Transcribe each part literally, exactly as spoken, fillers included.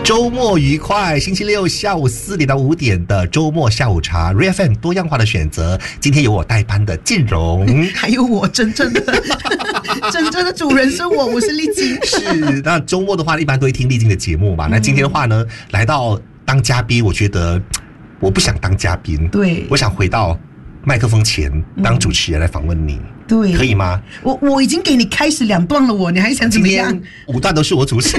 周末愉快，星期六下午四点到五点的周末下午茶 ，R F M 多样化的选择。今天有我代班的建荣， 还有我真正的真正的主人是我，我是丽晶。 是，那周末的话，一般都会听丽晶的节目嘛。那今天的话呢，来到当嘉宾，我觉得我不想当嘉宾， 对， 我想回到麦克风前当主持人来访问你。 对， 可以吗？ 我我已经给你开始两段了，我你还想怎么样？ 五段都是我主持。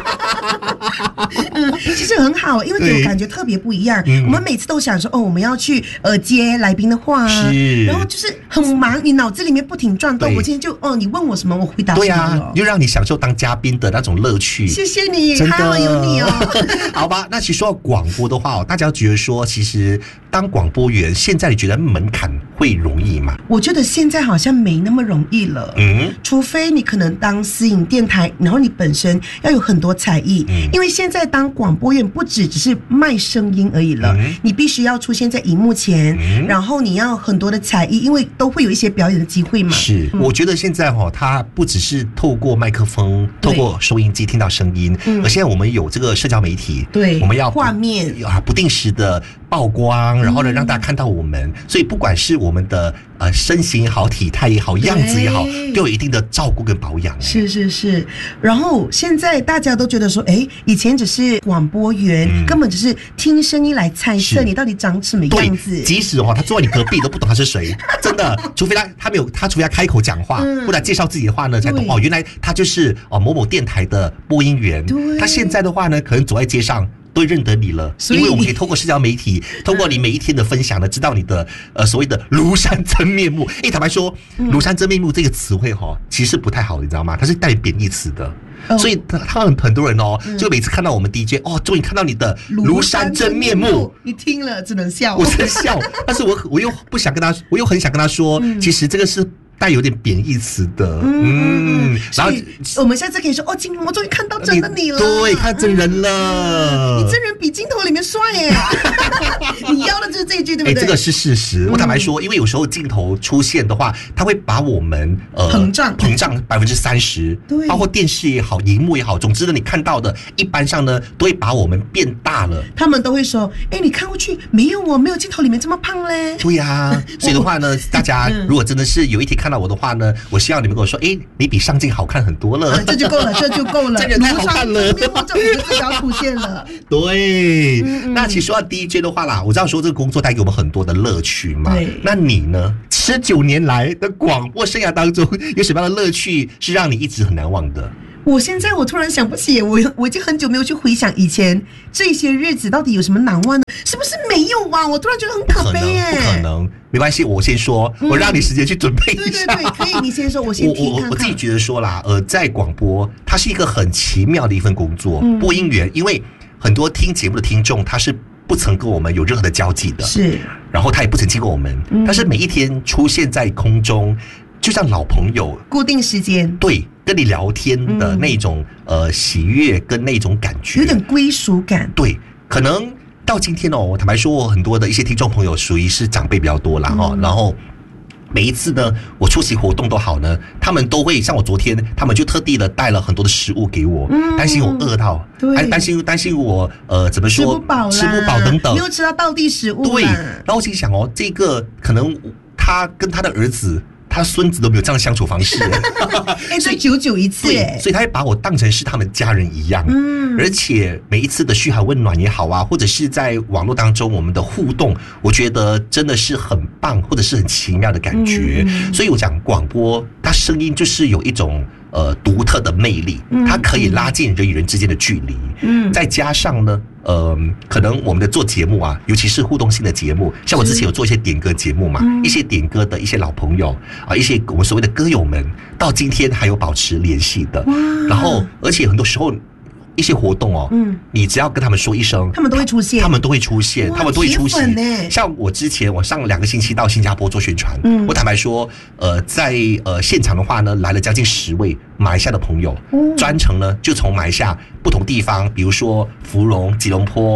嗯，其实很好，因为给我感觉特别不一样。我们每次都想说，哦，我们要去呃接来宾的话， 是， 然后就是很忙，你脑子里面不停转动。我今天就哦，你问我什么，我回答什么。 对啊，又让你享受当嘉宾的那种乐趣。 谢谢你， 真的还好有你哦。 好吧，那其实说到广播的话，大家觉得说，其实当广播员，现在你觉得门槛会容易吗？ 我觉得现在好像没那么容易了。嗯，除非你可能当私营电台，然后你本身要有很多才艺。嗯，因为现在当广播员不只只是卖声音而已了，嗯，你必须要出现在荧幕前，嗯，然后你要很多的才艺，因为都会有一些表演的机会嘛。 是，嗯，我觉得现在哈，它不只是透过麦克风、透过收音机听到声音，嗯，而现在我们有这个社交媒体， 对， 我们要画面啊，不定时的曝光，然后呢，让大家看到我们，所以不管是我们的呃身形也好、体态也好、样子也好，都有一定的照顾跟保养。 是是是，然后现在大家都觉得说，哎，以前只是广播员，嗯，根本只是听声音来猜测你到底长什么样子。 即使哦，他坐在你隔壁都不懂他是谁，真的，除非他他没有他，除非他开口讲话，嗯，或者介绍自己的话呢，才懂哦，原来他就是哦某某电台的播音员。他现在的话呢，可能走在街上都会认得你了，因为我们可以透过社交媒体，透过你每一天的分享呢，知道你的呃所谓的庐山真面目。哎，坦白说，庐山真面目这个词汇哈，其实不太好，你知道吗？它是带贬义词的。Oh. 所以他们很多人哦，嗯，就每次看到我们 D J 哦，终于看到你的庐山真面目， 你听了只能笑， 我只能笑，但是我我又不想跟他，我又很想跟他说，嗯，其实这个是带有点贬义词的，嗯， 嗯，然后我们下次可以说哦，今天我终于看到真的你了， 对，看真人了， 嗯，你真人比镜头里面帅耶，你要的就是这一句，对不对？ 哎，这个是事实。我坦白说，因为有时候镜头出现的话，它会把我们呃膨胀膨胀百分之三十，对，包括电视也好，荧幕也好，总之呢，你看到的，一般上呢，都会把我们变大了。 他们都会说，哎，你看过去没有我没有镜头里面这么胖嘞。 对呀，啊，所以的话呢，大家如果真的是有一天看到我的话呢，我希望你们跟我说，哎，你比上镜好看很多了， 啊，这就够了，这就够了， 这也太好看了， 面膜这五个字要出现了。 对，嗯嗯，那其实说到 D J 的话啦，我知道说这个工作带给我们很多的乐趣嘛。对，那你呢？十九年来的广播生涯当中，有什么样的乐趣是让你一直很难忘的？ 我现在我突然想不起，我我已经很久没有去回想以前这些日子到底有什么难忘的，是不是没有啊？我突然觉得很可悲耶。 不可能，没关系，我先说，嗯，我让你时间去准备一下。 对对对，可以，你先说，我先听看看。 我我我自己觉得说啦，呃，在广播它是一个很奇妙的一份工作，嗯，播音员，因为很多听节目的听众他是不曾跟我们有任何的交集的， 是， 然后他也不曾见过我们，嗯，但是每一天出现在空中，就像老朋友， 固定时间， 对，跟你聊天的那种，嗯，呃喜悦跟那种感觉， 有点归属感。 对，可能到今天哦，我坦白说，我很多的一些听众朋友属于是长辈比较多啦哈，嗯，然后每一次呢，我出席活动都好呢，他们都会像我昨天，他们就特地的带了很多的食物给我，嗯，担心我饿到，对，担心担心我呃怎么说吃不饱啦， 吃不饱等等， 没有吃到道地食物。 对，然后我心想哦，这个可能他跟他的儿子。他孙子都没有这样的相处方式， 哎，这久久一次， 对，所以他会把我当成是他们家人一样，嗯，而且每一次的嘘寒问暖也好啊，或者是在网络当中我们的互动，我觉得真的是很棒，或者是很奇妙的感觉。嗯，所以我讲广播，它声音就是有一种呃独特的魅力，它可以拉近人与人之间的距离，嗯，再加上呢。呃，可能我们的做节目啊，尤其是互动性的节目，像我之前有做一些点歌节目嘛，嗯，一些点歌的一些老朋友啊，一些我们所谓的歌友们，到今天还有保持联系的。然后，而且很多时候一些活动哦，嗯，你只要跟他们说一声， 他们都会出现， 他们都会出现，他们都会出现。像我之前，我上两个星期到新加坡做宣传，嗯，我坦白说，呃，在呃现场的话呢，来了将近十位马来西亚的朋友，专程呢就从马来西亚不同地方，比如说芙蓉、吉隆坡。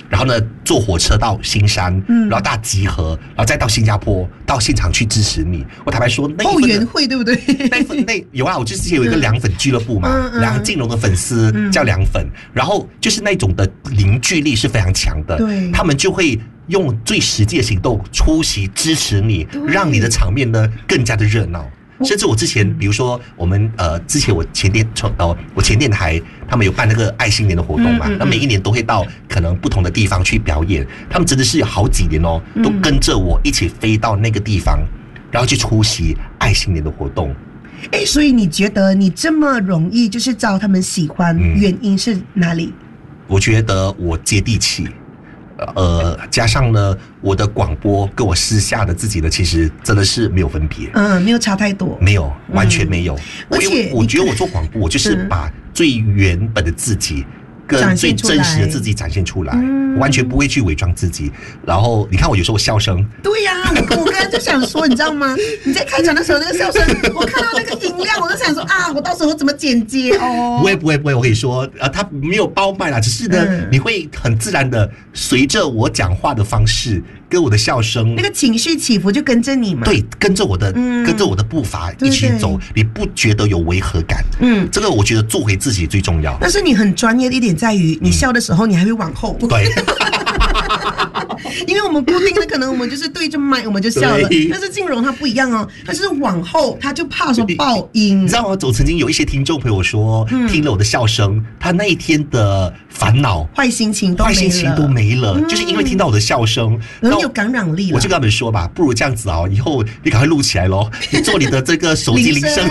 然后呢坐火车到新山，嗯，然后大家集合，然后再到新加坡到现场去支持你。我坦白说，那一份后援会对不对？ 那一份那有啊，我之前有一个凉粉俱乐部嘛，凉靖龙的粉丝叫凉粉，然后就是那种的凝聚力是非常强的， 对， 他们就会用最实际的行动出席支持你，让你的场面呢更加的热闹。甚至我之前，比如说我们呃，之前我前电呃，我前电台他们有办那个爱心年的活动嘛，那、嗯嗯、每一年都会到可能不同的地方去表演，他们真的是有好几年哦，都跟着我一起飞到那个地方，然后去出席爱心年的活动。 哎，所以你觉得你这么容易就是招他们喜欢，嗯、原因是哪里？ 我觉得我接地气。呃，加上呢，我的广播跟我私下的自己的，其实真的是没有分别， 嗯，没有差太多， 没有，完全没有。嗯、 而且我觉得我做广播，我就是把最原本的自己跟最真实的自己展现出来，嗯、完全不会去伪装自己。然后你看我有时候笑声， 对呀、啊，我我刚才就想说，你知道吗？你在开场的时候那个笑声，我看到那个音量，我就想说啊，我到时候怎么剪接哦？ 不会不会不会，我跟你说，啊，他没有包麦啦，只是呢，嗯、你会很自然的随着我讲话的方式跟我的笑声， 那个情绪起伏就跟着你嘛， 对，跟着我的、嗯、跟着我的步伐一起走，对对，你不觉得有违和感？嗯，这个我觉得做回自己最重要。 但是你很专业的一点在于，你笑的时候你还会往后， 嗯、对。 因为我们固定的可能我们就是对着麦我们就笑了，但是靖荣他不一样哦，他就是往后，他就怕说爆音。 你知道吗？我曾经有一些听众朋友说，嗯、听了我的笑声，他那一天的烦恼、 坏心情都没了， 坏心情都没了，嗯、就是因为听到我的笑声， 很有感染力了。 我就跟他们说吧，不如这样子啊，以后你赶快录起来咯，你做你的这个手机铃声。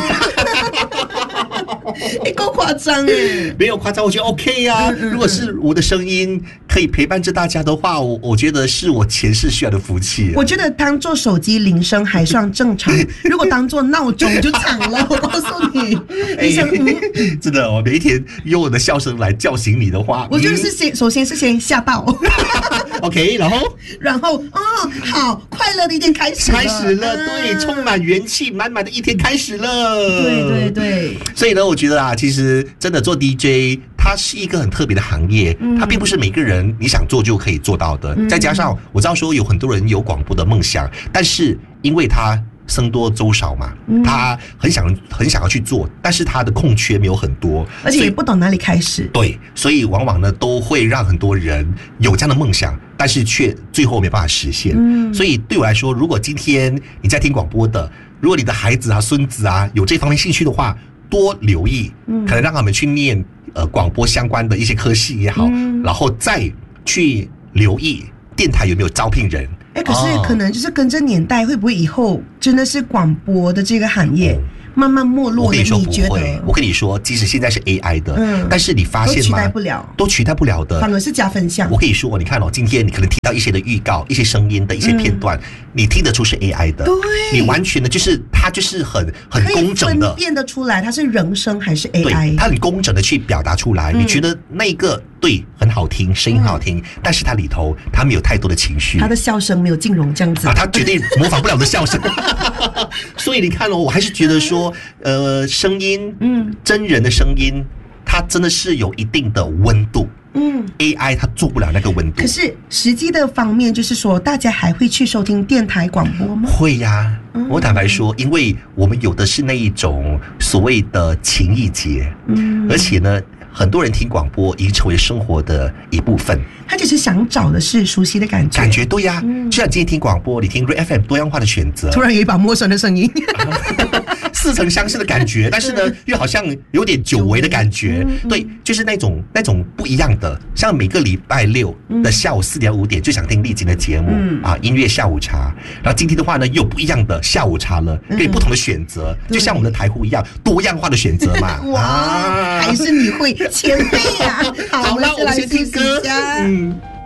你够夸张哎！ 没有夸张，我觉得 OK 啊。嗯嗯嗯，如果是我的声音可以陪伴着大家的话，我我觉得是我前世需要的福气、啊。 我觉得当做手机铃声还算正常，如果当做闹钟就惨了。我告诉你，你想、 嗯、真的哦，每一天用我的笑声来叫醒你的话， 我觉得是先、嗯、首先是先吓到 ，OK， 然后然后哦，好快乐的一天开始了， 开始了，对，嗯、充满元气，满满的一天开始了。 对对对， 所以呢，我觉得啊，其实真的做 D J， 它是一个很特别的行业，嗯、它并不是每个人你想做就可以做到的。嗯、再加上我知道说有很多人有广播的梦想，但是因为他僧多粥少嘛，嗯、他很想很想要去做，但是他的空缺没有很多， 而且也不懂哪里开始。 对，所以往往呢都会让很多人有这样的梦想，但是却最后没办法实现。嗯、所以对我来说，如果今天你在听广播的，如果你的孩子啊、孙子啊有这方面兴趣的话，多留意，可能让他们去念呃广播相关的一些科系也好，嗯、然后再去留意电台有没有招聘人。 哎，可是可能就是跟着年代，会不会以后真的是广播的这个行业？嗯慢慢没落了， 我跟你说不会。 我跟你说，即使现在是 A I 的，嗯、但是你发现吗？ 都取代不了， 都取代不了的， 反而是加分项。 我跟你说，你看哦，今天你可能听到一些的预告、一些声音的一些片段，嗯、你听得出是 A I 的， 对， 你完全的就是它就是很很工整的， 分辨得出来它是人声还是 A I， 对，它很工整的去表达出来，嗯、你觉得那一个对很好听，声音很好听，嗯、但是它里头它没有太多的情绪， 它的笑声没有靖荣这样子啊，它绝对模仿不了的笑声。所以你看哦，我还是觉得说，呃，声音，嗯，真人的声音，它真的是有一定的温度。嗯 ，A I 它做不了那个温度。 可是实际的方面就是说，大家还会去收听电台广播吗？ 会呀、啊，嗯、我坦白说，因为我们有的是那一种所谓的情意结，嗯，而且呢。很多人听广播已经成为生活的一部分， 他只是想找的是熟悉的感觉， 感觉对呀、啊。嗯、就像今天听广播，你听 Red F M 多样化的选择， 突然有一把陌生的声音， 似曾相识的感觉，但是呢，又好像有点久违的感觉。嗯、对，就是那种那种不一样的。像每个礼拜六的下午四点五点，就想听丽晶的节目、嗯、啊，音乐下午茶。然后今天的话呢，又不一样的下午茶了，给你不同的选择，嗯、就像我们的台呼一样，多样化的选择嘛。 哇，啊、还是你会前辈呀、啊！ 好，那我们先听歌。嗯。